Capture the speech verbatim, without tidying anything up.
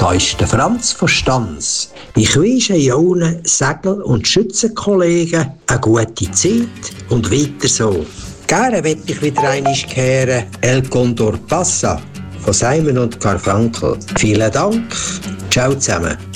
Da ist der Franz von Stanz. Ich wünsche allen Segel- und Schützenkollegen eine gute Zeit und weiter so. Gerne will ich wieder einmal kehren. El Condor Passa von Simon und Garfunkel. Vielen Dank. Ciao zusammen.